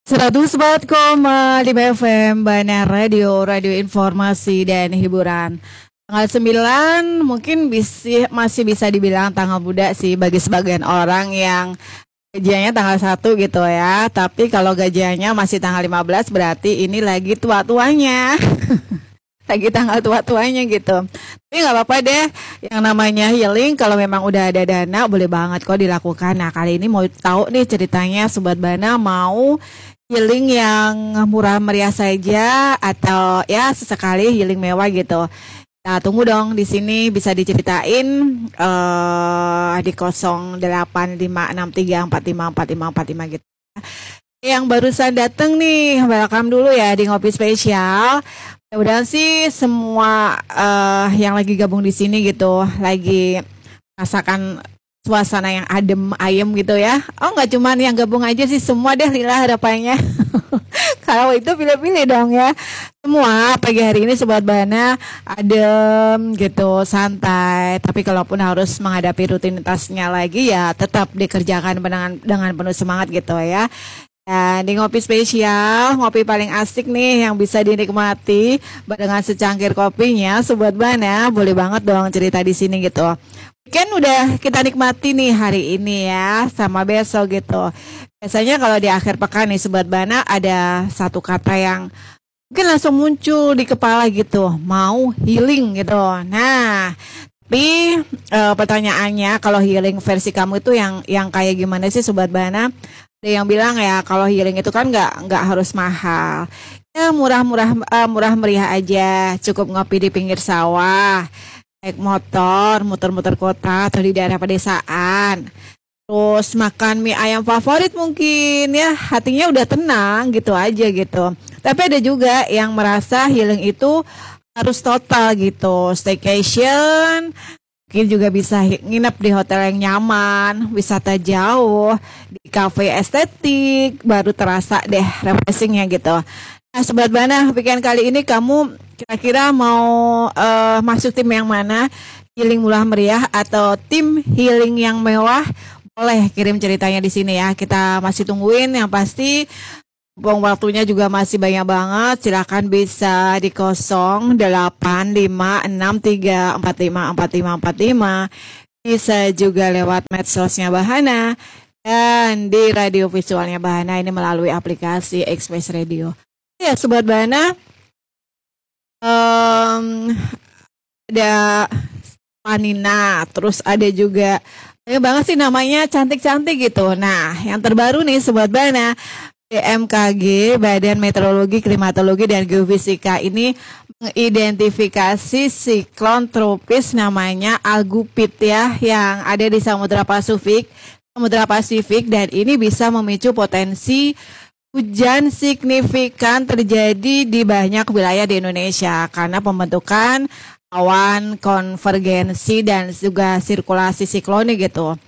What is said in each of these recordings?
104,5 FM Bana Radio, radio informasi dan hiburan. Tanggal 9 mungkin masih bisa dibilang tanggal muda sih bagi sebagian orang yang gajiannya tanggal 1 gitu ya. Tapi kalau gajiannya masih tanggal 15 berarti ini lagi tua-tuanya. Lagi tanggal tua-tuanya gitu. Tapi gak apa-apa deh, yang namanya healing kalau memang udah ada dana boleh banget kok dilakukan. Nah kali ini mau tahu nih ceritanya Sobat Bana mau healing yang murah meriah saja atau ya sesekali healing mewah gitu. Nah tunggu dong, di sini bisa diceritain di 085634545455 gitu. Yang barusan dateng nih, welcome dulu ya di Ngopi Spesial. Mudah-mudahan sih semua yang lagi gabung di sini gitu lagi rasakan suasana yang adem ayem gitu ya. Oh nggak cuma yang gabung aja sih, semua deh lila harapannya. Kalau itu pilih-pilih dong ya. Semua pagi hari ini Sobat Bana adem gitu, santai. Tapi kalaupun harus menghadapi rutinitasnya lagi ya tetap dikerjakan dengan penuh semangat gitu ya. Dan di Ngopi Spesial, ngopi paling asik nih yang bisa dinikmati dengan secangkir kopinya, Sobat Bana boleh banget dong cerita di sini gitu. Kan udah kita nikmati nih hari ini ya, sama besok gitu. Biasanya kalau di akhir pekan nih Sobat Bana ada satu kata yang mungkin langsung muncul di kepala gitu, mau healing gitu. Nah, tapi pertanyaannya kalau healing versi kamu itu yang kayak gimana sih Sobat Bana? Ada yang bilang ya kalau healing itu kan nggak harus mahal, ya murah meriah aja, cukup ngopi di pinggir sawah, naik motor, muter-muter kota atau di daerah pedesaan, terus makan mie ayam favorit mungkin ya hatinya udah tenang gitu aja gitu. Tapi ada juga yang merasa healing itu harus total gitu, staycation. Mungkin juga bisa nginep di hotel yang nyaman, wisata jauh, di cafe estetik, baru terasa deh refreshingnya gitu. Nah Sobat Bana, weekend kali ini kamu kira-kira mau masuk tim yang mana? Healing murah meriah atau tim healing yang mewah? Boleh kirim ceritanya di sini ya, kita masih tungguin. Yang pasti waktunya juga masih banyak banget. Silakan bisa di 085634545545. Bisa juga lewat medsosnya Bahana dan di radio visualnya Bahana ini melalui aplikasi Express Radio. Ya Sobat Bahana, ada Panina, terus ada juga banyak banget sih namanya cantik-cantik gitu. Nah yang terbaru nih Sobat Bahana, BMKG, Badan Meteorologi, Klimatologi, dan Geofisika ini mengidentifikasi siklon tropis namanya Algupit ya yang ada di Samudra Pasifik dan ini bisa memicu potensi hujan signifikan terjadi di banyak wilayah di Indonesia karena pembentukan awan konvergensi dan juga sirkulasi siklonik gitu.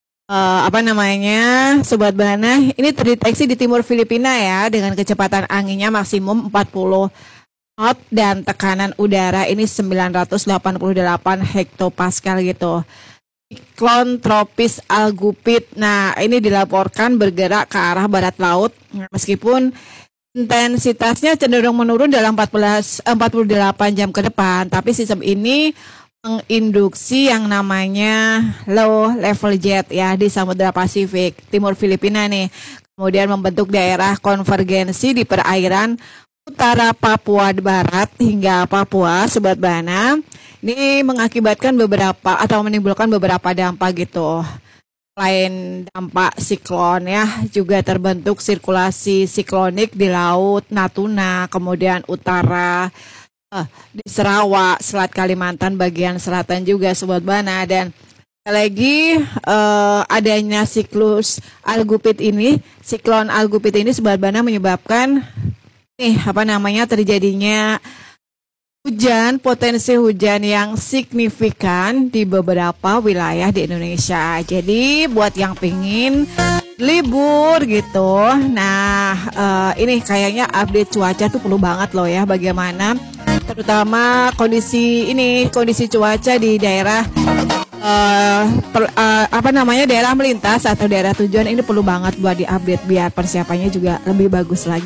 Sobat Bana, ini terdeteksi di timur Filipina ya dengan kecepatan anginnya maksimum 40 knot dan tekanan udara ini 988 hektopascal gitu. Siklon tropis Algupit. Nah, ini dilaporkan bergerak ke arah barat laut meskipun intensitasnya cenderung menurun dalam 48 jam ke depan, tapi sistem ini menginduksi yang namanya low level jet ya di Samudra Pasifik timur Filipina nih. Kemudian membentuk daerah konvergensi di perairan utara Papua Barat hingga Papua Sobat Bana. Ini mengakibatkan menimbulkan beberapa dampak gitu. Selain dampak siklon ya, juga terbentuk sirkulasi siklonik di laut Natuna, kemudian utara di Sarawak, Selat Kalimantan bagian selatan juga Sobat Bana. Dan lagi adanya siklon Algupit ini Sobat Bana menyebabkan terjadinya potensi hujan yang signifikan di beberapa wilayah di Indonesia. Jadi buat yang pingin libur gitu, nah ini kayaknya update cuaca tuh perlu banget loh ya, bagaimana terutama kondisi cuaca di daerah apa namanya daerah melintas atau daerah tujuan ini perlu banget buat diupdate biar persiapannya juga lebih bagus lagi.